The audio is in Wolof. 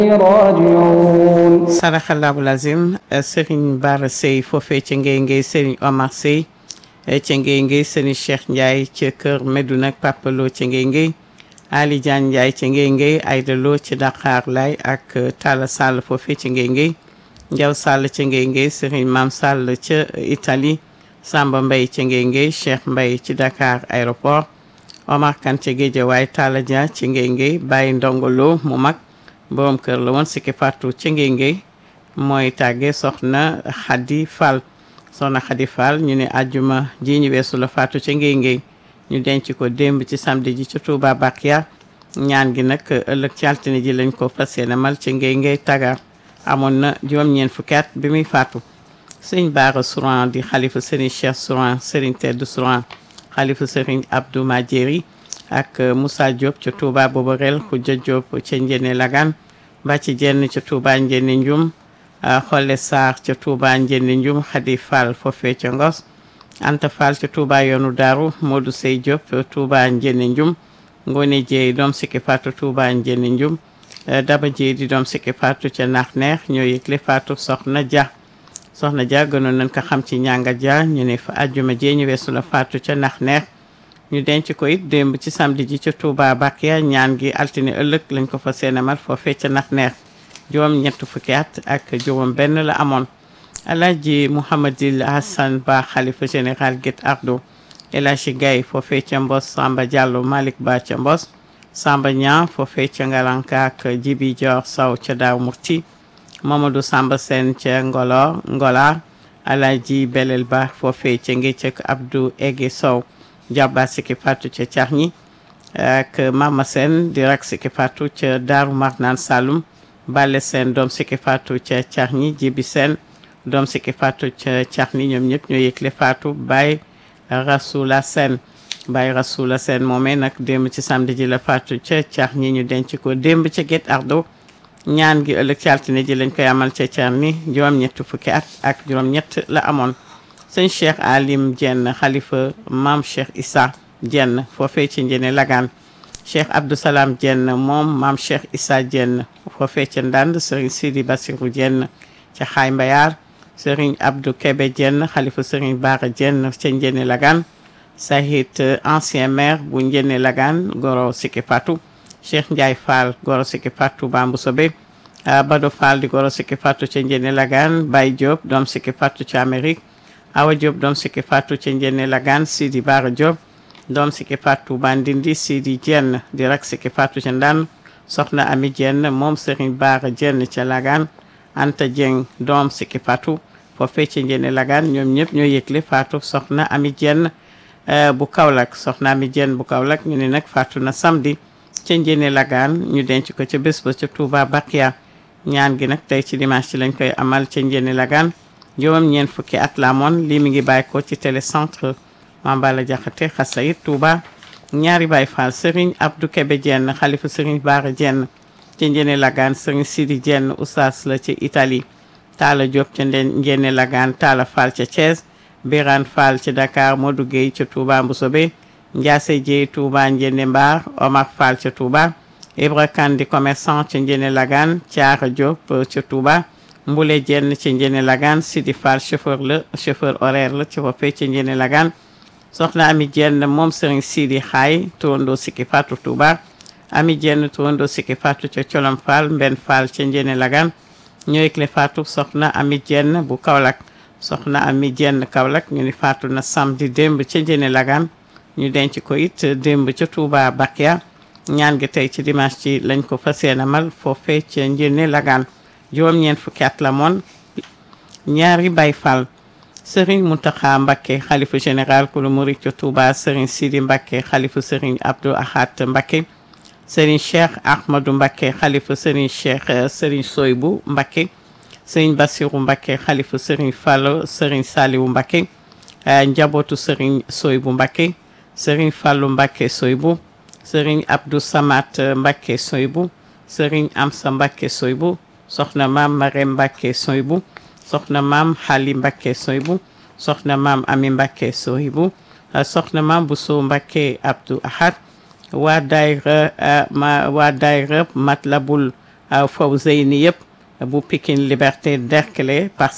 راجعون. saraxallahu lazim Serigne Bara Sey foofee ca Ngéy Ngéy Serigne Omar Sey ca Ngéy Ngéy Serigne Cheikh Ndiaye ca Kër Medoune ak Papa Lo ca Ngéy Ngéy Ali Diagne Ndiaye ca Ngéy Ngéy Aïda Lo ci Dakar lay ak Talla Sall foofee ca Ngéy Ngéy Ndiaw Sall ca Ngéy Ngéy Serigne Mam Sall ca Italie Samba Mbaye ca Ngéy Ngéy Cheikh Mbaye ci Dakar aéroport Omar Kane ca Guédiawaye Talla Dia ci Ngéy Ngéy Baye Ndongo Lo mu mag borom kër la woon Siki Fatou ca Ngéy Ngéy mooy tàgge soxna Khady Fall soxna Khady Fall ñu ne àjjuma ji ñu weesu la faatu ca Ngéy Ngéy ñu denc ko démb ci samedi ji ca Touba Bakia ñaan gi nag ëllëg ci altine ji lañ ko fas yéene mal ca Ngéy Ngéy Tagar amoon na juróom-ñeent fukki at bi muy faatu sëñ Bara Souran di xalifa Serigne Cheikh Souran Serigne Tedd Souran xalifa Serigne Abdou Madjeri ak Moussa Diop ca Touba Boborel Khoudia Diop ca Njéné Lagan ba ci jenn ca Touba Njéné Njum Xolle Sarr ca Touba Njéné Njum Khady Fall foofee ca Ngos Anta Fall ca Touba yoonu Daaru Modou Sey Diop Touba Njéné Njum Ngone Dieye doom Siki Fatou Touba Njéné Njum Daba Dieye di doom Siki Fatou ca Nax Neex ñoo yëgle Fatou Soxna Dia gënoon nañ ko xam ci ñanga Dia ñu ne fa àjjuma jee ñu weesu la Fatou ca Nax Neex ñu denc ko it démb ci samedi ji ca Touba Bakia ñaan gi altine ëllëg lañ ko fa seenamal foofee ca Nax Neex juróom ñett fukki at ak juróom benn la amoon Alaaji Mouhamadil Hassan Ba xalifa général Guet Ardo El Hadji Gaye foofee ca Mbos Samba Diallo Malick Ba ca Mbos Samba Niang foofee ca Ngalanka ak Jibi Dior Sow ca Daaw Murti Mamadou Samba Sène ca Ngolar Alaaji Belel Ba foofee ca Ngécek Abdou Ege Sow Jabba Siki Fatou ca Carñi ak Mama Sène di rak Siki Fatou ca Daaru Marnaan Saloum Bale Sène doom Siki Fatou ca Carñi Jibi Sène doom Siki Fatou ca Carñi ñoom ñëpp ñoo yëgle Fatou Baye Rasoula Sène moomee nag démb ci samedi ji la Fatou ca Carñi ñu denc ko démb ca Guet Ardo ñaan gi ëllëg ci altine ji lañ koy amal ca Carñi juróom-ñett fukki at ak juróom-ñett la amoon sëñ Cheikh Alim Dieng xalifa maam Cheikh Issa Dieng foofee ci Njéné Lagan Cheikh Abdou Salam Dieng moom maam Cheikh Issa Dieng foofee ca Ndand Serigne Sidi Bassirou Dieng ca Xaay Mbayar Serigne Abdou Kébé Dieng xalifa Serigne Bara Dieng ca Njéné Lagan Sahit ancien maire bu Njéné Lagan goro Siki Fatou Cheikh Ndiaye Fall goro Siki Fatou Bambou Sobe Bado Fall di goro Siki Fatou ca Njéné Lagan Baye Diop doom Siki Fatou ca Amérique Awa Diop doom Siki Fatou ca Njéné Lagan Sidi Bara Diop doom Siki Fatou Bandindi Sidi Dieng di rak Siki Fatou ca Ndane soxna Ami Dieng moom Serigne Bara Dieng ca Lagan Anta Dieng doom Siki Fatou foofee ca Njéné Lagan ñoom ñëpp ñoo yëgle Fatou soxna Ami Dieng bu Kaolack soxna Ami Dieng bu Kaolack ñu ne nag Fatou na samedi ca Njéné Lagan ñu denc ko ca bés ba ca Touba Bakia ñaan gi nag tey ci dimanche ci lañ koy amal ca Njéné Lagan juróom ñeent fukki at la amoon lii mi ngi bàyyi ko ci télécentre Mambala Jaxate Xasayit Touba ñaari Baay Fall Serigne Abdou Kébé Dieng xalifa Serigne Bara Dieng ca Njéné Lagan Serigne Sidi Dieng oustaz la ca Italie Talla Diop ca Njéné Lagan Talla Fall ca Thiès Birane Fall ca Dakar Modou Gueye ca Touba Mboussobé Ndiasse Dieye Touba Njéné Mbar Omar Fall ca Touba Ibra Kane di commerçant ca Njéné Lagan Thiara Diop ca Touba Mboulé Dieng ca Njéné Lagan Sidi Fall chauffeur horaire la ca foofee ca Njéné Lagan soxna Ami Dieng moom Serigne Sidi Xaay turandoo Siki Fatou Touba Ami Dieng turandoo Siki Fatou ca Colom Fall Mben Fall ca Njéné Lagan ñoo yëgle Fatou soxna Ami Dieng bu Kaolack soxna Ami Dieng Kaolack ñu ni Fatou na samedi démb ca Njéné Lagan ñu denc ko it démb ca Touba Bakia ñaan gi tey ci dimanche ci lañ ko fas yéene amal foofee ca Njéné Lagan juróom-ñeent fukki at la moon ñaari Baay Fall Serigne Mountakha Mbacké xalifa général ku lu murid ca Touba Serigne Sidi Mbacké xalifa Serigne Abdou Ahad Mbacké Serigne Cheikh Ahmadou Mbacké xalifa Serigne Soybou Mbacké Serigne Bassirou Mbacké xalifa Serigne Fallo Serigne Saliou Mbacké njabootu Serigne Soybou Mbacké Serigne Fallou Mbacké Soybou Serigne Abdou Samat Mbacké Soybou Serigne Amsa Mbacké Soybou soxna maam Marème Mbacké Soybou soxna maam Xali Mbacké Soybou soxna maam Ami Mbacké Soybou soxna maam Bousso Mbacké Abdou Ahad waa daayira Matlabul Fawzeyni yëpp bu Pikine Liberté Derklé